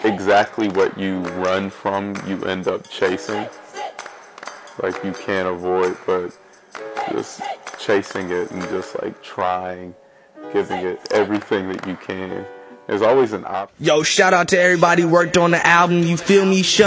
exactly what you run from, you end up chasing. Like you can't avoid, but just chasing it and just like trying, giving it everything that you can. There's always an option. Yo, shout out to everybody who worked on the album, you feel me?